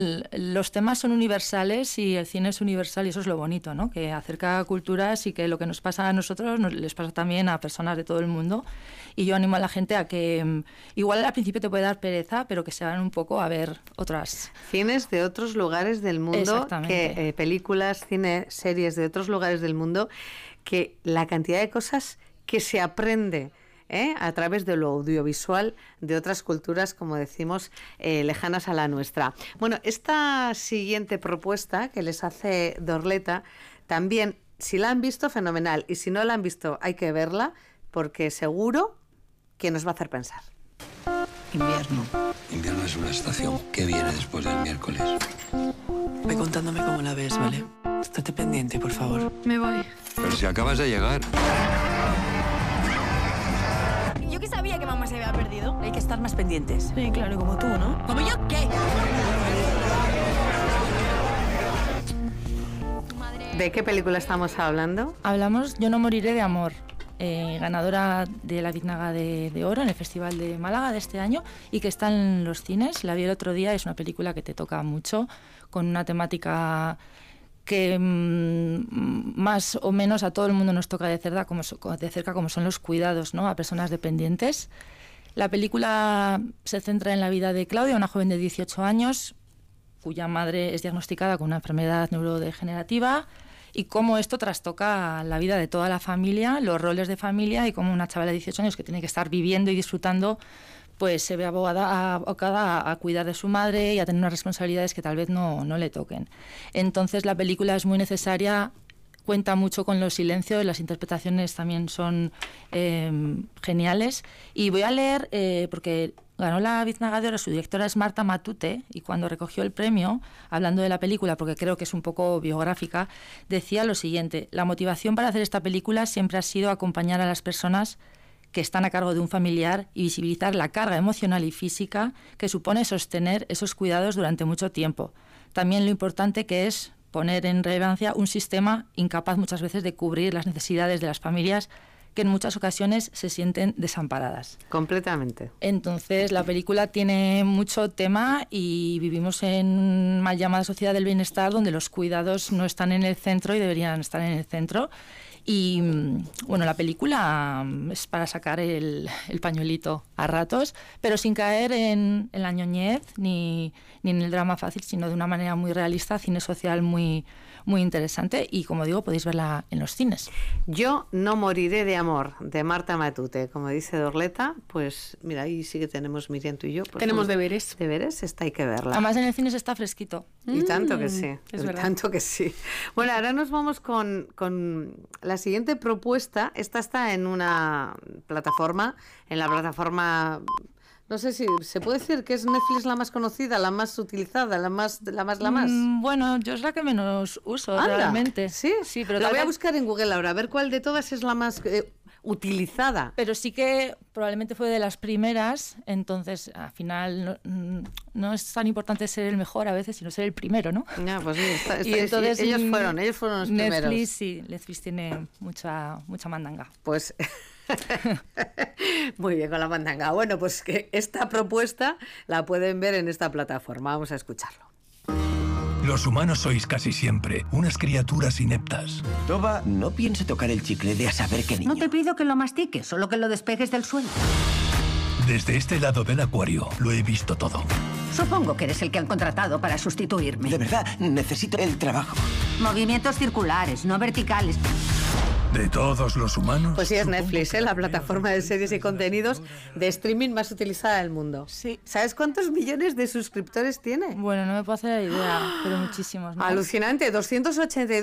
Los temas son universales y el cine es universal y eso es lo bonito, ¿no? Que acerca culturas y que lo que nos pasa a nosotros les pasa también a personas de todo el mundo. Y yo animo a la gente a que, igual al principio te puede dar pereza, pero que se hagan un poco a ver otras. Cines de otros lugares del mundo, que películas, cine, series de otros lugares del mundo, que la cantidad de cosas que se aprende a través de lo audiovisual de otras culturas, como decimos, lejanas a la nuestra. Bueno, esta siguiente propuesta que les hace Dorleta, también, si la han visto, fenomenal, y si no la han visto, hay que verla, porque seguro que nos va a hacer pensar. Invierno. Invierno es una estación que viene después del miércoles. Ve contándome cómo la ves, ¿vale? Estate pendiente, por favor. Me voy. Pero si acabas de llegar. Yo que sabía que mamá se había perdido. Hay que estar más pendientes. Sí, claro, como tú, ¿no? ¿Como yo qué? ¿De qué película estamos hablando? Hablamos Yo no moriré de amor, ganadora de la Biznaga de Oro en el Festival de Málaga de este año y que está en los cines. La vi el otro día, es una película que te toca mucho, con una temática que más o menos a todo el mundo nos toca de cerca, como son los cuidados, ¿no?, a personas dependientes. La película se centra en la vida de Claudia, una joven de 18 años, cuya madre es diagnosticada con una enfermedad neurodegenerativa, y cómo esto trastoca la vida de toda la familia, los roles de familia, y cómo una chavala de 18 años que tiene que estar viviendo y disfrutando, pues se ve abocada a cuidar de su madre y a tener unas responsabilidades que tal vez no le toquen. Entonces la película es muy necesaria, cuenta mucho con los silencios, las interpretaciones también son geniales. Y voy a leer, porque ganó la Biznaga de Oro, su directora es Marta Matute, y cuando recogió el premio, hablando de la película, porque creo que es un poco biográfica, decía lo siguiente: la motivación para hacer esta película siempre ha sido acompañar a las personas que están a cargo de un familiar y visibilizar la carga emocional y física que supone sostener esos cuidados durante mucho tiempo. También lo importante que es poner en relevancia un sistema incapaz muchas veces de cubrir las necesidades de las familias que en muchas ocasiones se sienten desamparadas. Completamente. Entonces, la película tiene mucho tema y vivimos en una mal llamada sociedad del bienestar donde los cuidados no están en el centro y deberían estar en el centro. Y bueno, la película es para sacar el pañuelito a ratos, pero sin caer en la ñoñez ni en el drama fácil, sino de una manera muy realista, cine social muy, muy interesante, y como digo, podéis verla en los cines. Yo no moriré de amor, de Marta Matute, como dice Dorleta. Pues mira, ahí sí que tenemos, Miriam, tú y yo. Pues, tenemos deberes. Deberes, esta hay que verla. Además en el cine se está fresquito. Y tanto que sí, es verdad. tanto que sí. Bueno, ahora nos vamos con la siguiente propuesta. Esta está en una plataforma, en la plataforma, no sé si se puede decir que es Netflix la más conocida, la más utilizada, la más. Bueno, yo es la que menos uso. Anda, realmente. Sí, pero la voy a buscar en Google ahora, a ver cuál de todas es la más utilizada. Pero sí que probablemente fue de las primeras, entonces al final no es tan importante ser el mejor a veces, sino ser el primero, ¿no? Ya, pues sí, y entonces ellos fueron los primeros. Netflix tiene mucha mandanga. Pues muy bien con la mandanga. Bueno, pues que esta propuesta la pueden ver en esta plataforma. Vamos a escucharlo. Los humanos sois casi siempre unas criaturas ineptas. Toba, no piense tocar el chicle de a saber qué niño. No te pido que lo mastiques, solo que lo despejes del suelo. Desde este lado del acuario lo he visto todo. Supongo que eres el que han contratado para sustituirme. De verdad, necesito el trabajo. Movimientos circulares, no verticales. De todos los humanos... Pues sí, es Netflix, la plataforma de series y contenidos de streaming más utilizada del mundo. Sí. ¿Sabes cuántos millones de suscriptores tiene? Bueno, no me puedo hacer la idea, pero muchísimos, ¿no? Alucinante, 282